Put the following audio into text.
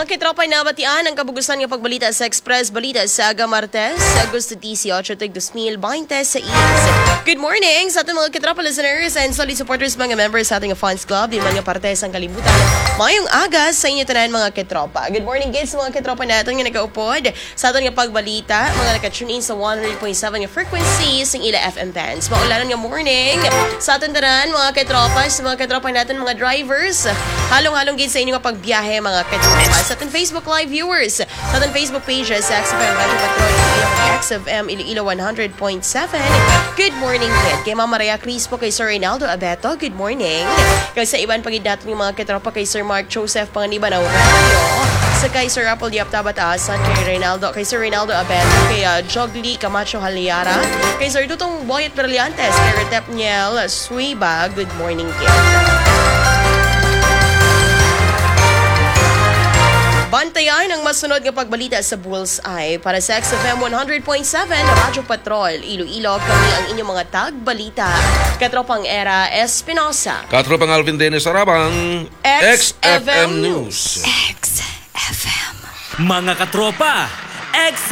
kitropa na batian ang kabugusan ng pagbalita sa Express Balita sa Aga Martes, Agosto 18, 2020 sa IS. Good morning sa ating mga kitropa listeners and solid supporters, mga members sa ating fans club, di mga partes ang kalibutan. Mayong aga sa inyo tanan mga kitropa. Good morning kids mga kitropa natin nga nagkaupod sa ating pagbalita, mga nakatune in sa 100.7 nga frequency sa ila FM bands. Maulanan nga morning sa ating tanan mga kitropa, sa mga kitropa natin mga drivers. Halong-halong gid sa inyo nga pagbiyahe mga kitropa. Sa ating Facebook Live viewers, sa ating Facebook pages, sa XFM Radyo Patrol, XFM Iloilo 100.7. Good morning, kid. Kay Mama Rhea Crispo, kay Sir Reynaldo Abeto, good morning. Kay sa iban pagid natin yung mga kitropa, kay Sir Mark Joseph Panganiban Radio, sa kay Sir Apple Diap Tabatasan, kay Sir Reynaldo Abeto, kay Jogli Camacho Haliara, kay Sir Dutong Boyet Brillantes, kay Retep Niel Suiba, good morning, kid. Bantayan ang masunod nga pagbalita sa Bullseye para sa XFM 100.7 Radyo Patrol, Iloilo. Kami ang inyong mga tagbalita. Katropang Era Espinosa. Katropang Alvin Dennis Arabang. XFM News. XFM. Mga katropa,